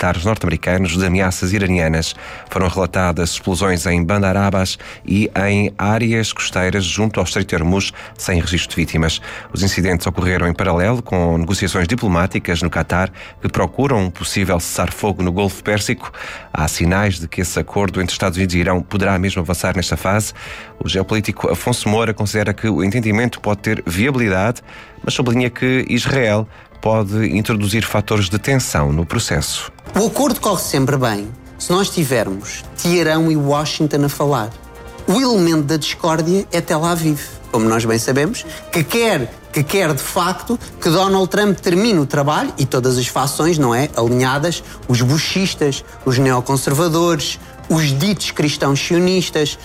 militares norte-americanos de ameaças iranianas. Foram relatadas explosões em Bandar Abbas e em áreas costeiras junto ao Estreito de Hormuz, sem registro de vítimas. Os incidentes ocorreram em paralelo com negociações diplomáticas no Catar, que procuram um possível cessar-fogo no Golfo Pérsico. Há sinais de que esse acordo entre Estados Unidos e Irão poderá mesmo avançar nesta fase. O geopolítico Afonso Moura considera que o entendimento pode ter viabilidade, mas sublinha que Israel pode introduzir fatores de tensão no processo. O acordo corre sempre bem se nós tivermos Teherão e Washington a falar. O elemento da discórdia é Tel Aviv, como nós bem sabemos, que quer de facto que Donald Trump termine o trabalho e todas as fações, não é, alinhadas, os bushistas, os neoconservadores, os ditos cristãos sionistas,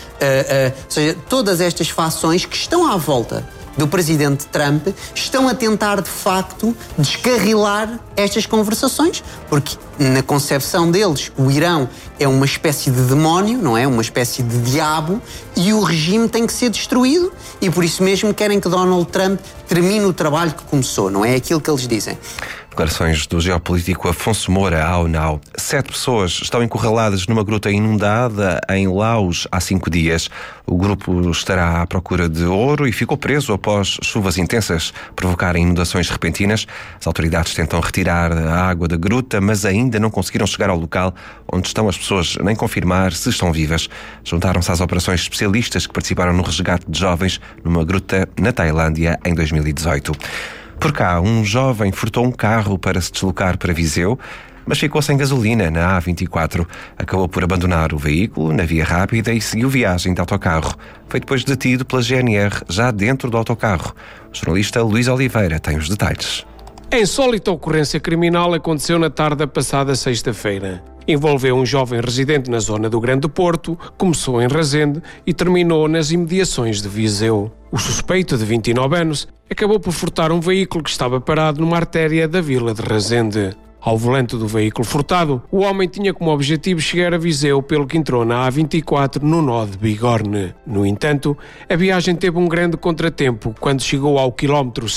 ou seja, todas estas fações que estão à volta do presidente Trump estão a tentar, de facto, descarrilar estas conversações, porque na concepção deles o Irão é uma espécie de demónio, não é? Uma espécie de diabo, e o regime tem que ser destruído, e por isso mesmo querem que Donald Trump termine o trabalho que começou, não é aquilo que eles dizem. Declarações do geopolítico Afonso Moura ao Now. 7 pessoas estão encurraladas numa gruta inundada em Laos há 5 dias. O grupo estará à procura de ouro e ficou preso após chuvas intensas provocarem inundações repentinas. As autoridades tentam retirar a água da gruta, mas ainda não conseguiram chegar ao local onde estão as pessoas, nem confirmar se estão vivas. Juntaram-se às operações especialistas que participaram no resgate de jovens numa gruta na Tailândia em 2018. Por cá, um jovem furtou um carro para se deslocar para Viseu, mas ficou sem gasolina na A24. Acabou por abandonar o veículo na via rápida e seguiu viagem de autocarro. Foi depois detido pela GNR, já dentro do autocarro. O jornalista Luís Oliveira tem os detalhes. A insólita ocorrência criminal aconteceu na tarde da passada sexta-feira. Envolveu um jovem residente na zona do Grande Porto, começou em Resende e terminou nas imediações de Viseu. O suspeito, de 29 anos, acabou por furtar um veículo que estava parado numa artéria da vila de Resende. Ao volante do veículo furtado, o homem tinha como objetivo chegar a Viseu, pelo que entrou na A24 no nó de Bigorne. No entanto, a viagem teve um grande contratempo quando chegou ao quilómetro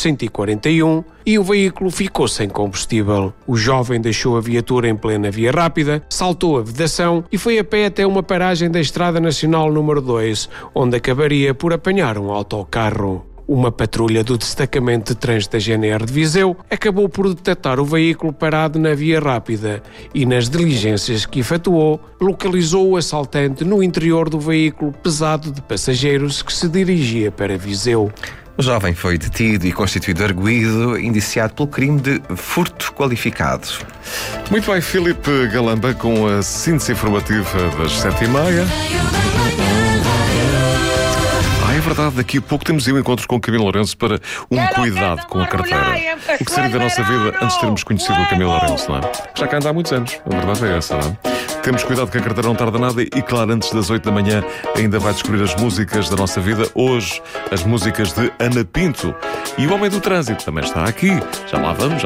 141 e o veículo ficou sem combustível. O jovem deixou a viatura em plena via rápida, saltou a vedação e foi a pé até uma paragem da Estrada Nacional número 2, onde acabaria por apanhar um autocarro. Uma patrulha do destacamento de trânsito da GNR de Viseu acabou por detectar o veículo parado na via rápida e, nas diligências que efetuou, localizou o assaltante no interior do veículo pesado de passageiros que se dirigia para Viseu. O jovem foi detido e constituído arguido, indiciado pelo crime de furto qualificado. Muito bem, Filipe Galamba com a síntese informativa das 7h30. É verdade, daqui a pouco temos um encontro com o Camilo Lourenço para cuidado com a carteira. O que seria da nossa vida antes de termos conhecido o Camilo Lourenço, não é? Já cá anda há muitos anos, a verdade é essa, não é? Temos cuidado que a carteira não tarda nada e, claro, antes das 8 da manhã ainda vai descobrir as músicas da nossa vida. Hoje, as músicas de Ana Pinto. E o Homem do Trânsito também está aqui. Já lá vamos.